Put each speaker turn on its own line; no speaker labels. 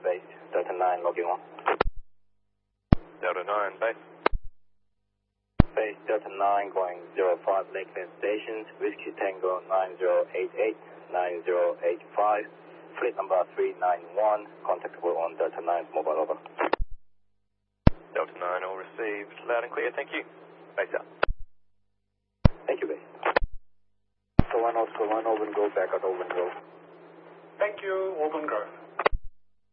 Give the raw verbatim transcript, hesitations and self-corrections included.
base, Delta nine logging on.
Delta nine, base.
Base Delta nine going zero five Lakeland Stations, Whiskey Tango nine zero eight eight, nine zero eight five, flight number three nine one, contactable on Delta nine's mobile, over.
Delta nine, all received, loud and clear, thank you. Base out.
Thank you, base. So one Oscar one, open go, back out, open go.
Thank you, open go.